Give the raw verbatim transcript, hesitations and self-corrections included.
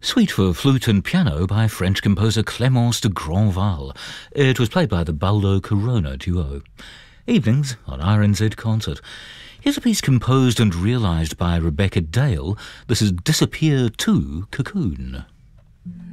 Suite for flute and piano by French composer Clémence de Grandval. It was played by the Baldo Corona Duo. Evenings on R N Z Concert. Here's a piece composed and realised by Rebecca Dale. This is Disappear to Cocoon.